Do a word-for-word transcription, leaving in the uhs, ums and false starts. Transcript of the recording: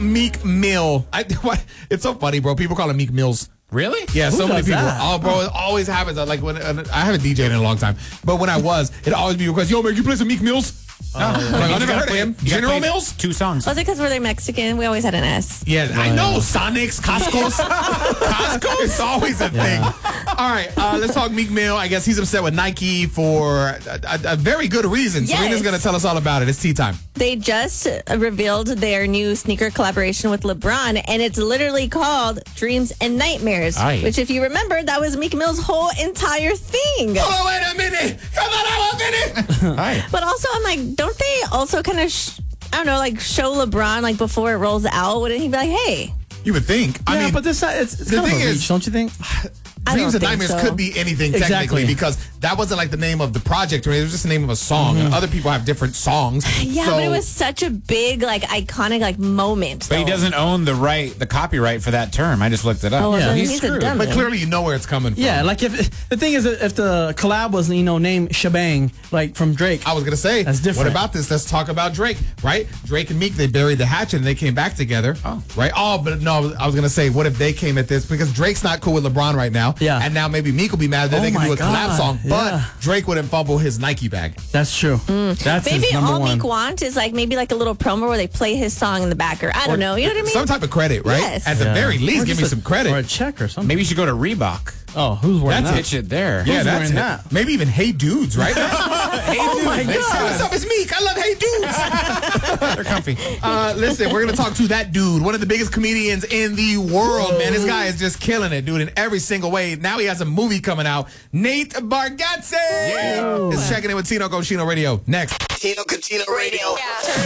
Meek Mill. I, what, it's so funny, bro. People call him Meek Mills. Really? Yeah, Who so many does people. that? Oh, bro, it always happens. I, like when uh, I haven't D J'd in a long time, but when I was, it always be requested. Yo, man, you play some Meek Mills? Oh, Like, I've never heard of him. General Mills? Two songs. Was it because we're Mexican? We always had an S. Yeah, I know. Sonics, Costco's. Costco? It's always a thing. All right, uh, let's talk Meek Mill. I guess he's upset with Nike for a, a, a very good reason. Yes. Serena's going to tell us all about it. It's tea time. They just uh, revealed their new sneaker collaboration with LeBron, and it's literally called Dreams and Nightmares. Aye. Which, if you remember, that was Meek Mill's whole entire thing. Oh, wait a minute. Come on, I want a minute. Hi. But also, I'm like, don't they also kind of, sh- I don't know, like show LeBron like before it rolls out? Wouldn't he be like, hey? You would think. I yeah, mean, but this it's, it's the kind of thing a is- reach, don't you think? I Dreams don't and think Nightmares so. could be anything technically Exactly. because that wasn't like the name of the project or it was just the name of a song. And other people have different songs. Yeah, so, but it was such a big, like, iconic, like, moment. But he though. doesn't own the right, the copyright for that term. I just looked it up. Oh, well, Yeah. then He's he's a screwed. dummy. But clearly you know where it's coming from. Yeah, like if the thing is, that if the collab was, you know, named Shebang, like from Drake. I was going to say, That's different. what about this? Let's talk about Drake, right? Drake and Meek, they buried the hatchet and they came back together. Oh. Right? Oh, but no, I was going to say, what if they came at this? Because Drake's not cool with LeBron right now. Yeah. And now maybe Meek will be mad that Oh they can my do a collab God. song. But Yeah. Drake wouldn't fumble his Nike bag. That's true. That's Maybe his number all one. Meek want is like maybe like a little promo where they play his song in the back, or I don't know. You know what I mean? Some type of credit, right? Yes. At the Yeah. very least, Or give just me a- some credit. or a check or something. Maybe you should go to Reebok. Oh, who's wearing That's that? Pitch it there. Yeah, Who's that's wearing it. that? Maybe even Hey Dudes, right? Hey, oh my dude, God. What's up? It's Meek. I love Hey Dudes. they're comfy. Uh, listen, we're going to talk to that dude, one of the biggest comedians in the world, man. This guy is just killing it, dude, in every single way. Now he has a movie coming out. Nate Bargatze Yeah. is checking in with Tino Cochino Radio. Next. Tino Cochino Radio.